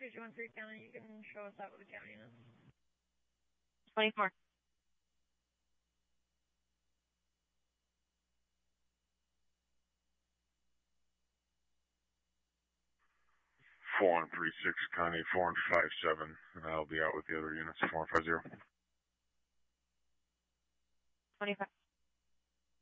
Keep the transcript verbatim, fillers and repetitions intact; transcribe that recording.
three one three county, you can show us out with the county units. twenty-four. four one three six, Connie, four one five seven, and I'll be out with the other units, four one five zero. twenty-five.